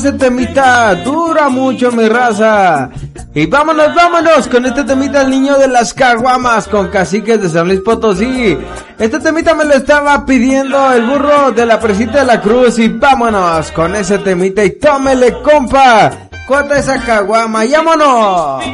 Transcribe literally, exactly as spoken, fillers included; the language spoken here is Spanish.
Ese temita dura mucho, mi raza. Y vámonos, vámonos con este temita, el niño de las caguamas, con Caciques de San Luis Potosí. Este temita me lo estaba pidiendo el burro de la Presita de la Cruz. Y vámonos con ese temita y tómele, compa. Cuota esa caguama, vámonos.